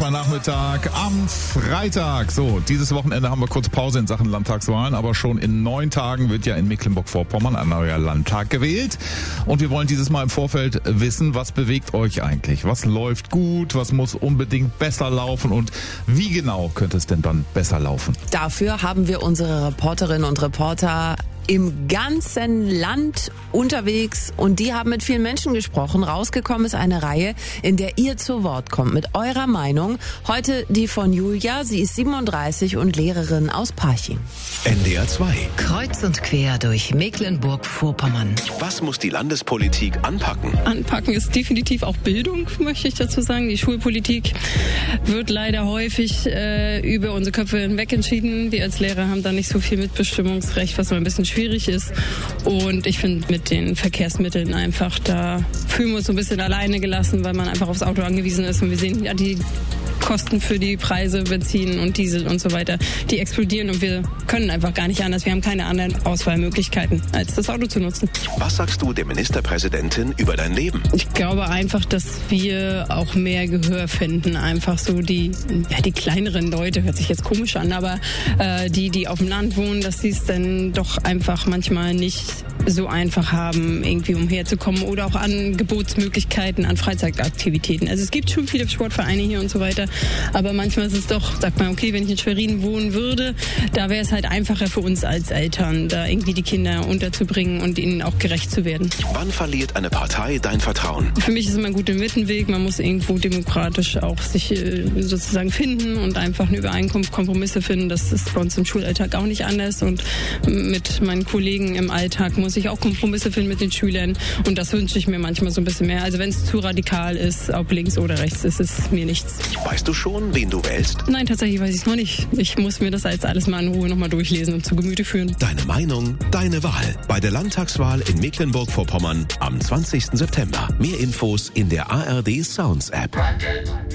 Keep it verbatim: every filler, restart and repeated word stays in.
Nachmittag am Freitag. So, dieses Wochenende haben wir kurz Pause in Sachen Landtagswahlen, aber schon in neun Tagen wird ja in Mecklenburg-Vorpommern ein neuer Landtag gewählt. Und wir wollen dieses Mal im Vorfeld wissen, was bewegt euch eigentlich? Was läuft gut? Was muss unbedingt besser laufen? Und wie genau könnte es denn dann besser laufen? Dafür haben wir unsere Reporterinnen und Reporter im ganzen Land unterwegs und die haben mit vielen Menschen gesprochen. Rausgekommen ist eine Reihe, in der ihr zu Wort kommt mit eurer Meinung. Heute die von Julia, sie ist siebenunddreißig und Lehrerin aus Parchim. N D R zwei. Kreuz und quer durch Mecklenburg-Vorpommern. Was muss die Landespolitik anpacken? Anpacken ist definitiv auch Bildung, möchte ich dazu sagen. Die Schulpolitik wird leider häufig äh, über unsere Köpfe hinweg entschieden. Wir als Lehrer haben da nicht so viel Mitbestimmungsrecht, was mal ein bisschen schwierig ist. Und ich finde, mit den Verkehrsmitteln einfach, da fühlen wir uns so ein bisschen alleine gelassen, weil man einfach aufs Auto angewiesen ist. Und wir sehen ja die Kosten für die Preise, Benzin und Diesel und so weiter, die explodieren und wir können einfach gar nicht anders. Wir haben keine anderen Auswahlmöglichkeiten, als das Auto zu nutzen. Was sagst du der Ministerpräsidentin über dein Leben? Ich glaube einfach, dass wir auch mehr Gehör finden. Einfach so die, ja, die kleineren Leute, hört sich jetzt komisch an, aber äh, die, die auf dem Land wohnen, dass sie es dann doch einfach manchmal nicht so einfach haben, irgendwie umherzukommen oder auch Angebotsmöglichkeiten an Freizeitaktivitäten. Also es gibt schon viele Sportvereine hier und so weiter, aber manchmal ist es doch, sagt man, okay, wenn ich in Schwerin wohnen würde, da wäre es halt einfacher für uns als Eltern, da irgendwie die Kinder unterzubringen und ihnen auch gerecht zu werden. Wann verliert eine Partei dein Vertrauen? Für mich ist immer ein guter Mittelweg. Man muss irgendwo demokratisch auch sich äh, sozusagen finden und einfach eine Übereinkunft, Kompromisse finden. Das ist bei uns im Schulalltag auch nicht anders und mit meinen Kollegen im Alltag muss ich auch Kompromisse finden mit den Schülern und das wünsche ich mir manchmal so ein bisschen mehr. Also wenn es zu radikal ist, ob links oder rechts, ist es mir nichts. Weißt du schon, wen du wählst? Nein, tatsächlich weiß ich es noch nicht. Ich muss mir das jetzt alles mal in Ruhe nochmal durchlesen und zu Gemüte führen. Deine Meinung, deine Wahl. Bei der Landtagswahl in Mecklenburg-Vorpommern am zwanzigsten September. Mehr Infos in der A R D Sounds App.